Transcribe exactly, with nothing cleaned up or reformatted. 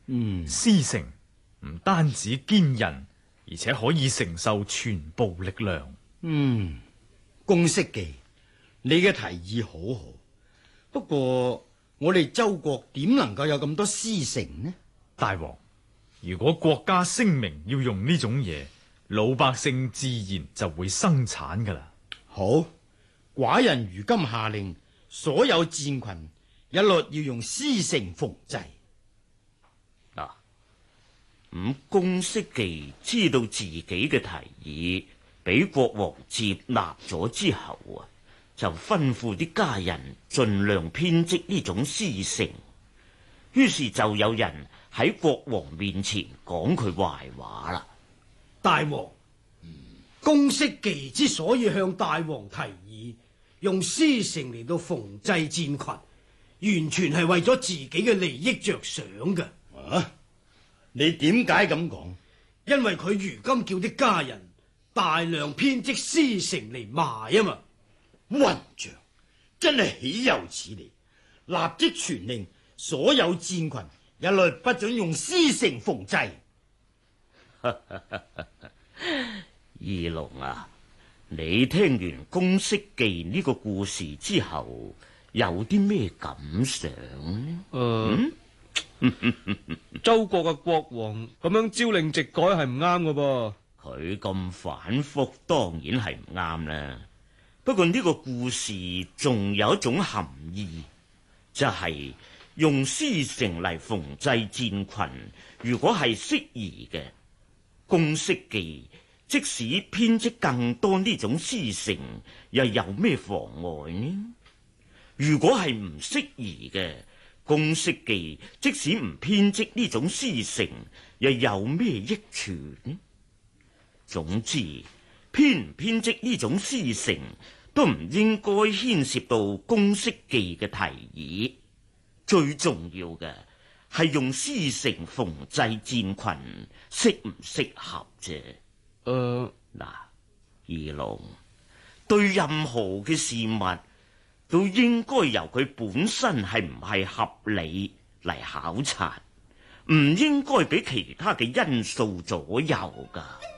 嗯， 師承唔單止堅韌，而且可以承受全部力量。 嗯，公式記，你嘅提議好好。不過我哋周國點能夠有咁多師承呢？ 大王，如果國家聲明要用呢種嘢，老百姓自然就會生產噶啦。 好，寡人如今下令，所有戰群一律要用師承縫製。 嗱，咁公式記知道自己嘅提議俾國王接納咗之後啊，就吩咐啲家人盡量編織呢種師承。於是就有人喺國王面前講佢壞話啦。 大王，公式記之所以向大王提議用師承嚟到縫製戰群，完全係為咗自己嘅利益着想嘅。 啊，你點解咁講？ 因為佢如今叫啲家人大量編織師承嚟賣啊嘛。 混賬，真係豈有此理！立即傳令所有戰群一律不准用師承縫製。 二龍啊，你聽完公式記呢個故事之後，有啲咩感想呢？ 誒、呃，周國嘅國王咁樣朝令夕改係唔啱㗎噃。 佢咁反覆，當然係唔啱啦。不過呢個故事仲有一種含義，就係、是、用師承嚟縫製戰群，如果係適宜嘅，公式記即使編織更多呢種師承，又有咩妨礙呢？如果係唔適宜嘅，公式記即使唔編織呢種師承，又有咩益處呢？總之，編唔編織呢種師承都唔應該牽涉到公式記嘅提議。最重要嘅係用師承縫製戰群適唔適合啫。 誒， 嗱，二龍，對任何嘅事物都應該由佢本身係唔係合理嚟考察，唔應該俾其他嘅因素左右噶。